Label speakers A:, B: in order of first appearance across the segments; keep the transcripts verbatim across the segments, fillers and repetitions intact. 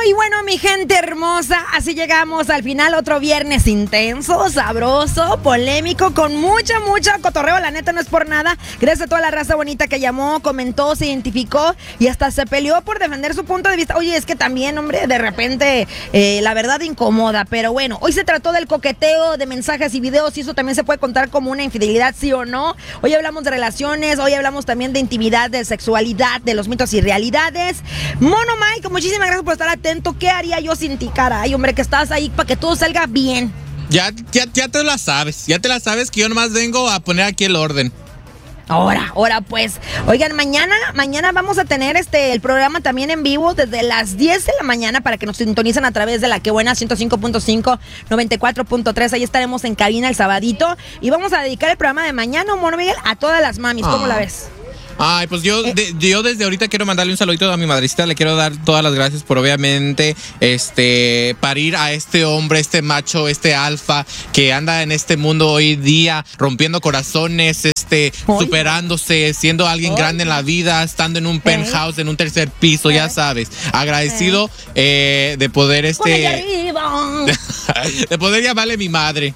A: y bueno, mi gente hermosa, así llegamos al final. Otro viernes intenso, sabroso, polémico, con mucha, mucha cotorreo. La neta, no es por nada. Gracias a toda la raza bonita que llamó, comentó, se identificó y hasta se peleó por defender su punto de vista. Oye, es que también, hombre, de repente eh, la verdad incomoda. Pero bueno, hoy se trató del coqueteo, de mensajes y videos, y eso también se puede contar como una infidelidad, ¿sí o no? Hoy hablamos de relaciones, hoy hablamos también de intimidad, de sexualidad, de los mitos y realidades. Mono Mike, muchísimas gracias por estar atento. ¿Qué haría yo sin ti, caray, hombre, que estás ahí para que todo salga bien?
B: Ya, ya, ya te la sabes, ya te la sabes que yo nomás vengo a poner aquí el orden.
A: Ahora, ahora pues, oigan, mañana, mañana vamos a tener este el programa también en vivo desde las diez de la mañana para que nos sintonicen a través de la Que Buena ciento cinco punto cinco, noventa y cuatro punto tres. Ahí estaremos en cabina el sabadito y vamos a dedicar el programa de mañana, Mono Miguel, a todas las mamis. ¿Cómo ah. la ves?
B: Ay, pues yo, de, yo desde ahorita quiero mandarle un saludito a mi madrecita. Le quiero dar todas las gracias por obviamente este parir a este hombre, este macho, este alfa que anda en este mundo hoy día rompiendo corazones, este Oy. superándose, siendo alguien Oy. grande en la vida, estando en un penthouse, en un tercer piso, ya sabes. Agradecido eh, de poder este de poder llamarle mi madre.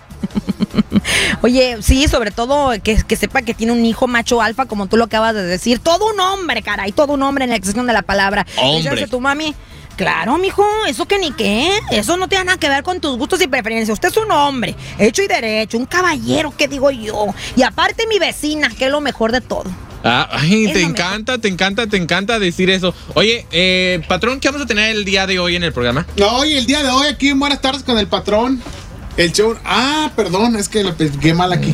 A: Oye, sí, sobre todo que, que sepa que tiene un hijo macho alfa, como tú lo acabas de decir. Todo un hombre, caray, todo un hombre en la extensión de la palabra.
B: Hombre.
A: Dice tu mami, claro, mijo, eso que ni qué. Eso no tiene nada que ver con tus gustos y preferencias. Usted es un hombre, hecho y derecho, un caballero, ¿qué digo yo? Y aparte mi vecina, que es lo mejor de todo.
B: Ah, ay, te encanta, mejor. te encanta, te encanta decir eso. Oye, eh, patrón, ¿qué vamos a tener el día de hoy en el programa?
C: No, hoy, el día de hoy, aquí en Buenas Tardes con el patrón. El show. Ah, perdón, es que le pegué mal aquí.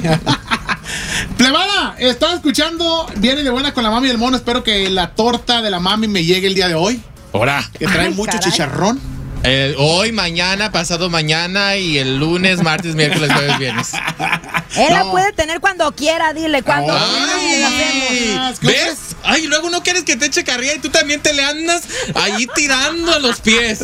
C: Plebada, estaba escuchando Viene de Buena con la Mami y el Mono. Espero que la torta de la mami me llegue el día de hoy.
B: Ahora.
C: Que trae Ay, mucho caray. chicharrón.
B: Eh, hoy, mañana, pasado mañana y el lunes, martes, miércoles, jueves, viernes.
A: Él no. la puede tener cuando quiera, dile, cuando
B: quiera. ¿Ves? Ay, luego no quieres que te eche carrilla y tú también te le andas ahí tirando los pies.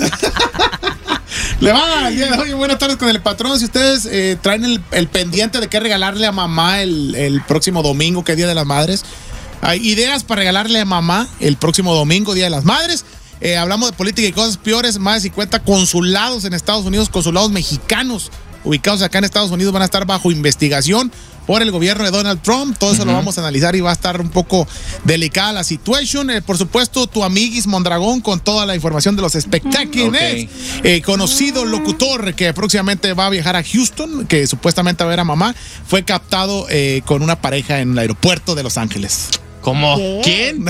C: Le va al día de hoy, buenas tardes con el patrón. Si ustedes eh, traen el, el pendiente de qué regalarle a mamá el, el próximo domingo, que es Día de las Madres, hay ideas para regalarle a mamá el próximo domingo, Día de las Madres. Eh, hablamos de política y cosas peores. Más de cincuenta consulados en Estados Unidos, consulados mexicanos ubicados acá en Estados Unidos, van a estar bajo investigación por el gobierno de Donald Trump. Todo eso uh-huh. lo vamos a analizar y va a estar un poco delicada la situación. Eh, por supuesto, tu amiguis Mondragón con toda la información de los espectáculos. Okay. Eh, conocido locutor que próximamente va a viajar a Houston, que supuestamente va a ver a mamá, fue captado eh, con una pareja en el aeropuerto de Los Ángeles.
B: ¿Cómo? ¿Qué? ¿Quién?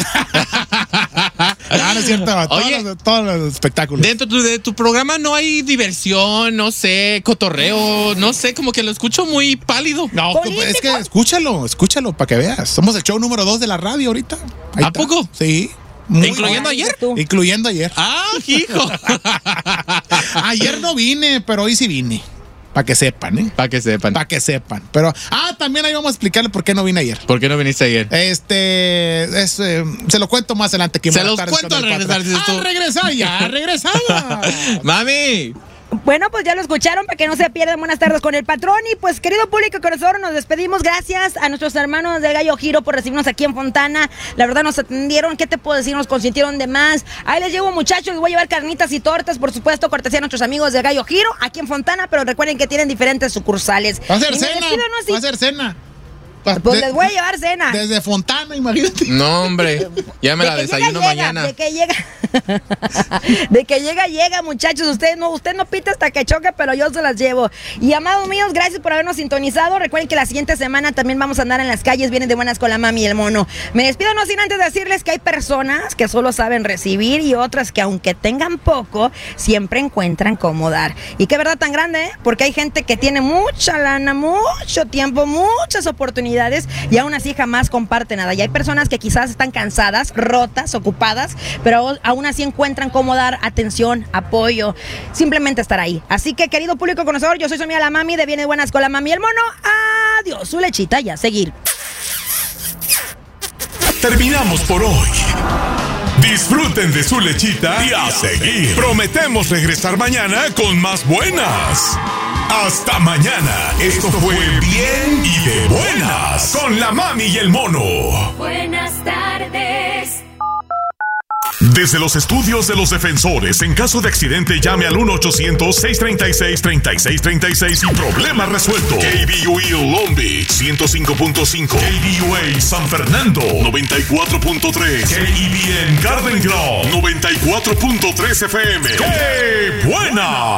C: Ah, no es cierto. Todos,
B: Oye,
C: los, todos los espectáculos.
B: Dentro de tu programa no hay diversión, no sé, cotorreo, no sé, como que lo escucho muy pálido.
C: No, ¿Político? Es que escúchalo, escúchalo para que veas. Somos el show número dos de la radio ahorita. Ahí
B: ¿A
C: está.
B: poco?
C: Sí.
B: Muy ¿Incluyendo bien. ayer?
C: Incluyendo ayer.
B: Ah, hijo.
C: Ayer no vine, pero hoy sí vine. Para que sepan, ¿eh?
B: Para que sepan.
C: Para que sepan. Pero, ah, también ahí vamos a explicarle por qué no vine ayer.
B: ¿Por qué no viniste ayer?
C: Este, es, eh, se lo cuento más adelante. Que
B: se los cuento al regresar.
C: Ah, regresar ya, regresaba.
B: Mami.
A: Bueno, pues ya lo escucharon para que no se pierdan. Buenas tardes con el patrón. Y pues, querido público conocedor, nos despedimos. Gracias a nuestros hermanos del Gallo Giro por recibirnos aquí en Fontana. La verdad nos atendieron, ¿qué te puedo decir? Nos consintieron de más. Ahí les llevo, muchachos, les voy a llevar carnitas y tortas, por supuesto, cortesía a nuestros amigos del Gallo Giro aquí en Fontana, pero recuerden que tienen diferentes sucursales.
C: Va a ser cena, va a ser cena.
A: Pues
C: de,
A: les voy a llevar cena.
C: Desde Fontana, imagínate.
B: No, hombre, ya me de la desayuno
A: llega,
B: mañana.
A: De que llega, de que llega, llega, muchachos. Usted no, usted no pita hasta que choque, pero yo se las llevo. Y amados míos, gracias por habernos sintonizado. Recuerden que la siguiente semana también vamos a andar en las calles. Vienen de Buenas con la Mami y el Mono. Me despido no sin antes decirles que hay personas que solo saben recibir y otras que aunque tengan poco, siempre encuentran cómo dar. Y qué verdad tan grande, ¿eh? Porque hay gente que tiene mucha lana, mucho tiempo, muchas oportunidades y aún así jamás comparte nada. Y hay personas que quizás están cansadas, rotas, ocupadas, pero aún así encuentran cómo dar atención, apoyo, simplemente estar ahí. Así que, querido público conocedor, yo soy su amiga la Mami de Viene de Buenas con la Mami y el Mono. Adiós, su lechita y a seguir.
D: Terminamos por hoy. Disfruten de su lechita y a seguir. Prometemos regresar mañana con más buenas. Hasta mañana. Esto fue Bien y de Buenas con la Mami y el Mono.
E: Buenas tardes.
D: Desde los estudios de los defensores, en caso de accidente, llame al uno ochocientos, seiscientos treinta y seis, treinta y seis treinta y seis y problema resuelto. K B U E Long Beach, ciento cinco punto cinco. K B U A San Fernando, noventa y cuatro punto tres. K E B N Garden Grove, noventa y cuatro punto tres F M. ¡Qué buena!